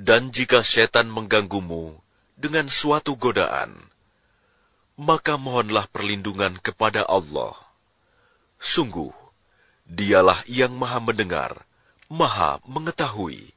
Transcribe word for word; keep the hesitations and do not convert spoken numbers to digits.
Dan jika setan mengganggumu dengan suatu godaan, maka mohonlah perlindungan kepada Allah. Sungguh, Dialah yang Maha Mendengar, Maha Mengetahui.